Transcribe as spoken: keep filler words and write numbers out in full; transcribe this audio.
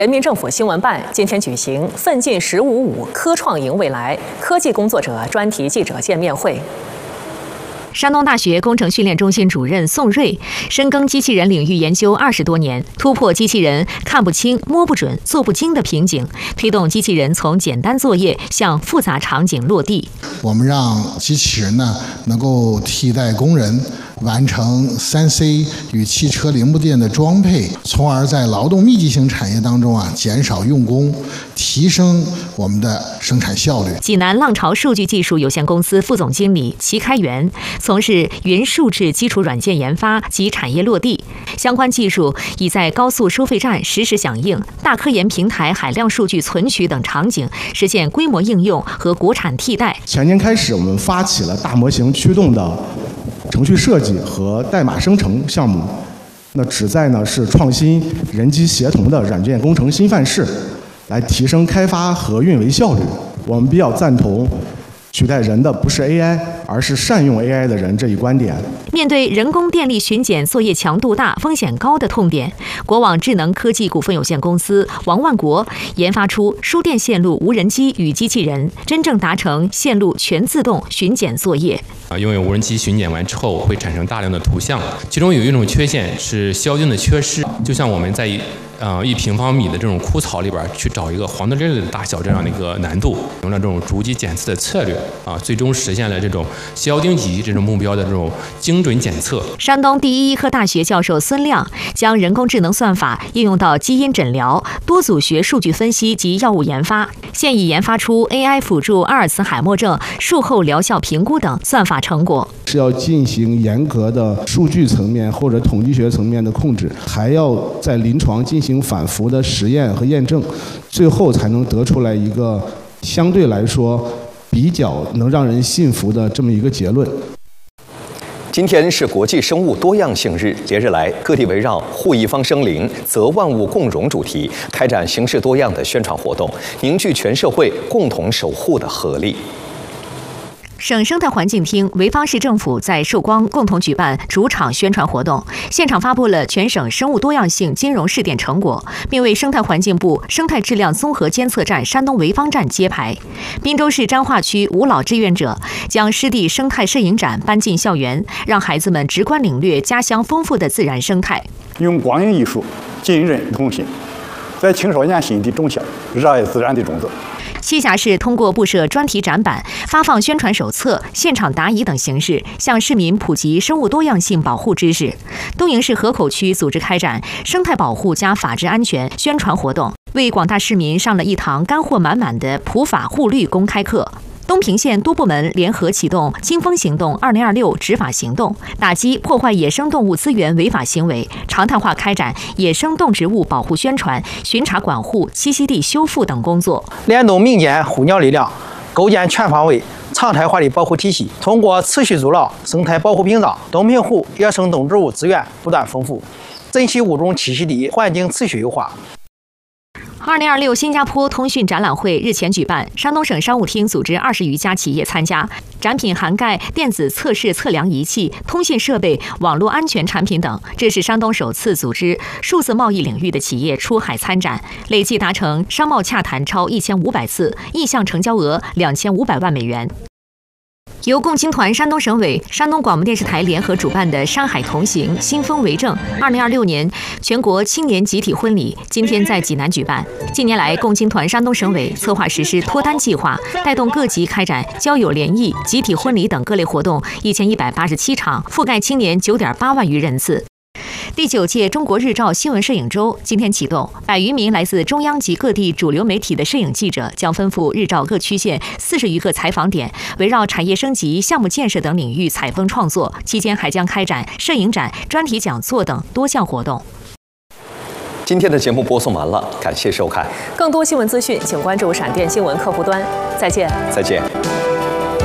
人民政府新闻办今天举行“奋进十五五”科创赢未来科技工作者专题记者见面会。 山东大学工程训练中心主任宋瑞深耕机器人领域研究二十多年，突破机器人看不清、摸不准、做不精的瓶颈，推动机器人从简单作业向复杂场景落地。 我们让机器人呢能够替代工人，完成 三 C 与汽车零部件的装配，从而在劳动密集型产业当中啊减少用工，提升我们的生产效率。 济南浪潮数据技术有限公司副总经理齐开元从事云数质基础软件研发及产业落地，相关技术已在高速收费站实时响应、大科研平台海量数据存取等场景实现规模应用和国产替代。 前年开始，我们发起了大模型驱动的程序设计和代码生成项目，那旨在呢是创新人机协同的软件工程新范式，来提升开发和运维效率。我们比较赞同取代人的不是 A I， 而是善用 A I 的人这一观点。 面对人工电力巡检作业强度大、风险高的痛点，国网智能科技股份有限公司王万国研发出输电线路无人机与机器人，真正达成线路全自动巡检作业。 啊，因为无人机巡检完之后会产生大量的图像，其中有一种缺陷是硝锭的缺失，就像我们在呃一平方米的这种枯草里边去找一个黄豆粒儿的大小这样的一个难度，用了这种逐级检测的策略啊，最终实现了这种硝锭级这种目标的这种精准检测。 山东第一医科大学教授孙亮将人工智能算法应用到基因诊疗、多组学数据分析及药物研发，现已研发出 A I 辅助阿尔茨海默症术后疗效评估等算法成果。 是要进行严格的数据层面或者统计学层面的控制，还要在临床进行反复的实验和验证，最后才能得出来一个相对来说比较能让人信服的这么一个结论。 今天是国际生物多样性日，连日来各地围绕护一方生灵、则万物共荣主题，开展形式多样的宣传活动，凝聚全社会共同守护的合力。 省生态环境厅、潍坊市政府在寿光共同举办主场宣传活动，现场发布了全省生物多样性金融试点成果，并为生态环境部生态质量综合监测站山东潍坊站揭牌。滨州市沾化区五老志愿者将湿地生态摄影展搬进校园，让孩子们直观领略家乡丰富的自然生态。 用光影艺术浸润童心，在青少年心底种下热爱自然的种子。 栖霞市通过布设专题展板、发放宣传手册、现场答疑等形式，向市民普及生物多样性保护知识。东营市河口区组织开展生态保护加法治安全宣传活动，为广大市民上了一堂干货满满的普法护绿公开课。东平县多部门联合启动“清风行动二零二六”执法行动，打击破坏野生动物资源违法行为，常态化开展野生动植物保护宣传、巡查管护、栖息地修复等工作， 联动民间护鸟力量，构建全方位、常态化的保护体系。通过持续筑牢生态保护屏障，东平湖野生动植物资源不断丰富，珍稀物种栖息地环境持续优化。 二零二六新加坡通讯展览会日前举办，山东省商务厅组织二十余家企业参加，展品涵盖电子测试测量仪器、通信设备、网络安全产品等。这是山东首次组织数字贸易领域的企业出海参展，累计达成商贸洽谈超一千五百次，意向成交额两千五百万美元。由共青团山东省委、山东广播电视台联合主办的山海同行、新风为证二零二六年全国青年集体婚礼今天在济南举办。近年来，共青团山东省委策划实施脱单计划，带动各级开展交友联谊、集体婚礼等各类活动一千一百八十七场，覆盖青年九点八万余人次。第九届中国日照新闻摄影周今天启动，百余名来自中央及各地主流媒体的摄影记者将奔赴日照各区县四十余个采访点，围绕产业升级、项目建设等领域采风创作。期间还将开展摄影展、专题讲座等多项活动。 今天的节目播送完了，感谢收看。 更多新闻资讯，请关注闪电新闻客户端。再见。 再见。